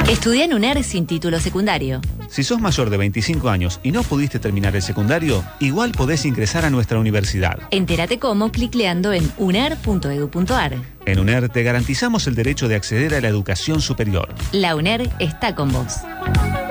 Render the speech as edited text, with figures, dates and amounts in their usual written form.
Estudiá en UNER sin título secundario. Si sos mayor de 25 años y no pudiste terminar el secundario, igual podés ingresar a nuestra universidad. Entérate cómo clicleando en uner.edu.ar. En UNER te garantizamos el derecho de acceder a la educación superior. La UNER está con vos.